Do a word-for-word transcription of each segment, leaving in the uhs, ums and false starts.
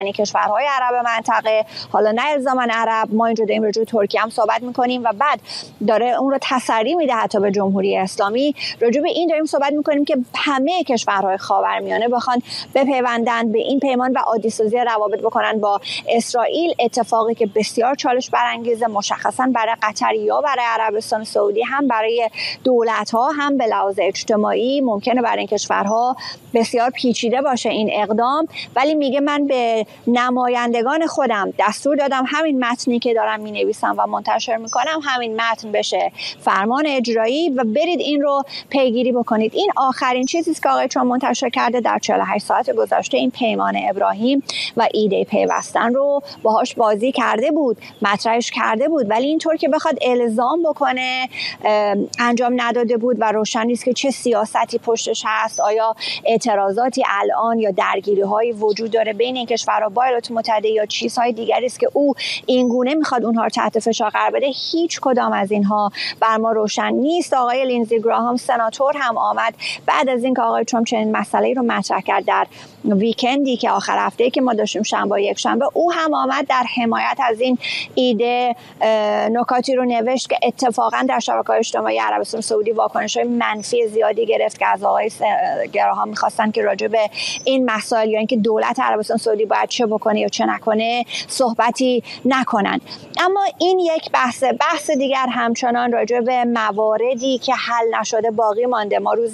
یعنی کشورهای عرب منطقه، حالا نه الزاما عرب، ما اینجا داریم راجع به ترکیه هم صحبت میکنیم و بعد داره اون رو تسری میده حتی به جمهوری اسلامی. راجع به این داریم صحبت میکنیم که همه کشورهای خاورمیانه بخوان بپیوندن به این پیمان و عادی‌سازی روابط بکنن با اسرائیل، اتفاقی که بسیار چالش برانگیزه، مشخصا برای قطر یا برای عربستان سعودی، هم برای دولت‌ها هم به لحاظ اجتماعی ممکنه برای این کشورها بسیار پیچیده باشه این اقدام. ولی میگه من به نمایندگان خودم دستور دادم همین متنی که دارم مینویسم و منتشر میکنم همین متن بشه فرمان اجرایی و برید این رو پیگیری بکنید. این آخرین چیزی است که آقای ترامپ منتشر کرده در چهل و هشت ساعت گذشته. این پیمان ابراهیم و ایده پیوستن رو باهاش بازی کرده بود، مطرحش کرده بود، ولی اینطور که بخواد الزام بکنه انجام نداده بود و روشن نیست که چه سیاستی پشتش هست. آیا اعتراضاتی الان یا درگیری‌هایی وجود داره بین این کشورها با ایالات متحده یا چیزهای دیگری است که او این گونه میخواد اونها رو تحت فشار قرار بده؟ هیچ کدام از اینها بر ما روشن نیست. آقای لینزی گراهام سناتور هم آمد بعد از اینکه آقای ترامپ چنین مسئله‌ای رو مطرح کرد در ویکندی که آخر هفته‌ای که ما داشتیم شنبه یک شنبه، او هم آمد در حمایت از این ایده نکاتی رو نوشت که اتفاقا در شبکه‌های اجتماعی عربستان سعودی واکنش‌های منفی زیادی گرفت که از آقای گراهام می‌خواستن که راجع به این مسائل یا اینکه دولت عربستان سعودی باید چه بکنه یا چه نکنه صحبتی نکنن. اما این یک بحث بحث دیگر همچنان راجع به مواردی که حل نشده باقی مانده. ما روز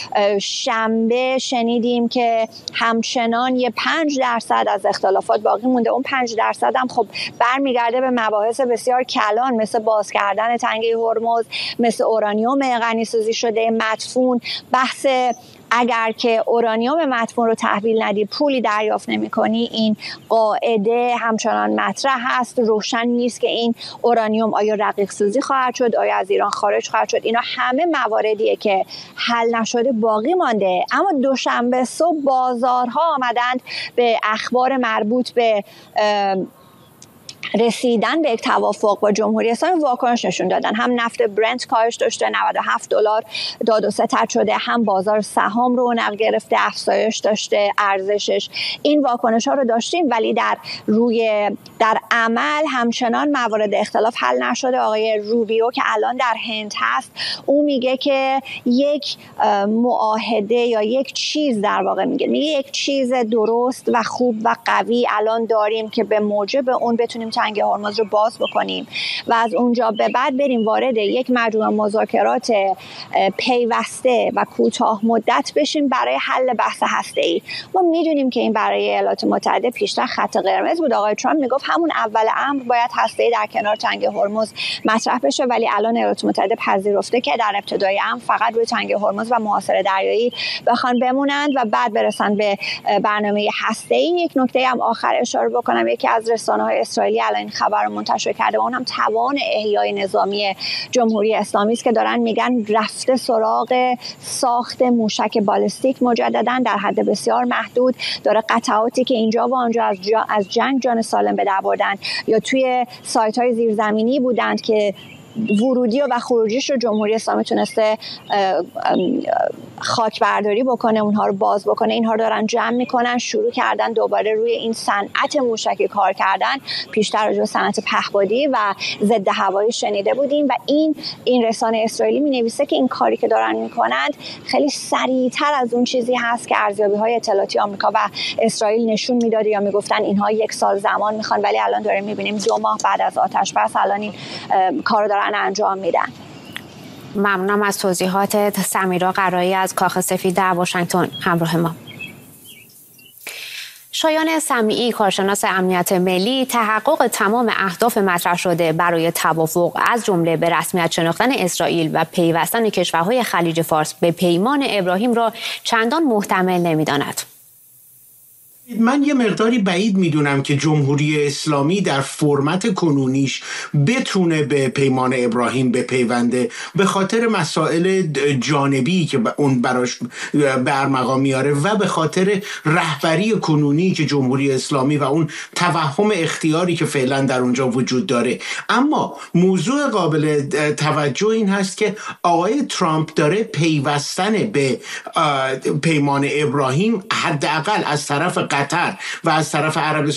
شنبه شنیدیم که همچنان یه پنج درصد از اختلافات باقی مونده. اون پنج درصد هم خب برمیگرده به مباحث بسیار کلان مثل باز کردن تنگه هرمز، مثل اورانیوم غنی‌سازی شده مدفون. بحث اگر که اورانیوم مدفون رو تحویل ندی پولی دریافت نمی‌کنی، این قاعده همچنان مطرح هست. روشن نیست که این اورانیوم آیا رقیق سازی خواهد شد، آیا از ایران خارج خواهد شد. اینا همه مواردیه که حل نشده باقی مانده. اما دوشنبه صبح بازارها آمدند به اخبار مربوط به رسیدن به یک توافق با جمهوری اسلامی واکنش نشون دادن. هم نفت برنت کاهش داشته، نود و هفت دلار داد و ستد شده، هم بازار سهام رونق گرفته، افزایش داشته ارزشش. این واکنش ها رو داشتیم ولی در روی در عمل همچنان موارد اختلاف حل نشده. آقای روبیو که الان در هند هست، او میگه که یک معاهده یا یک چیز در واقع میگه میگه یک چیز درست و خوب و قوی الان داریم که به موجب اون بتونیم تنگه هرمز رو باز بکنیم و از اونجا به بعد بریم وارد یک مجموعه مذاکرات پیوسته و کوتاه مدت بشیم برای حل بحث هسته‌ای. ما میدونیم که این برای ایالات متحده پیشتر خط قرمز بود. آقای ترامپ میگفت همون اول امر باید هسته‌ای در کنار تنگه هرمز مطرح بشه، ولی الان ایالات متحده پذیرفته که در ابتدای امر فقط روی تنگه هرمز و محاصره دریایی بخوان بمونند و بعد برسن به برنامه هسته‌ای. یک نکته هم آخر اشاره بکنم، یکی از رسانه‌های اسرائیلی الان این خبر رو منتشر کرده و اون هم توان احیای نظامی جمهوری اسلامی است که دارن میگن رفته سراغ ساخت موشک بالستیک مجددا در حد بسیار محدود. داره قطعاتی که اینجا و آنجا از, جا از جنگ جان سالم به در بردن یا توی سایت‌های زیرزمینی بودند که ورودی و خروجیش رو جمهوری اسلامی تونسته خاک برداری بکنه، اونها رو باز بکنه. اینها رو دارن جمع میکنن، شروع کردن دوباره روی این صنعت موشکی کار کردن. پیشتر راجع به صنعت پهپادی و ضد هوایی شنیده بودیم و این این رسانه اسرائیلی مینویسه که این کاری که دارن میکنند خیلی سریعتر از اون چیزی هست که ارزیابی‌های اطلاعاتی آمریکا و اسرائیل نشون میداده یا میگفتن اینها یک سال زمان میخوان، ولی الان داریم میبینیم دو ماه بعد از آتش بس الان این کارو دارن انجام میدن. ممنونم از توضیحات سمیرا قرایی از کاخ سفید در واشنگتن همراه ما. شایان سمیعی کارشناس امنیت ملی تحقق تمام اهداف مطرح شده برای توافق از جمله به رسمیت شناختن اسرائیل و پیوستن کشورهای خلیج فارس به پیمان ابراهیم را چندان محتمل نمی‌داند. من یه مقداری بعید میدونم که جمهوری اسلامی در فرمت کنونیش بتونه به پیمان ابراهیم بپیونده، به خاطر مسائل جانبی که اون براش برمقام میاره و به خاطر رهبری کنونی که جمهوری اسلامی و اون توهم اختیاری که فعلا در اونجا وجود داره. اما موضوع قابل توجه این هست که آقای ترامپ داره پیوستن به پیمان ابراهیم حداقل از طرف قطر و از طرف عربستان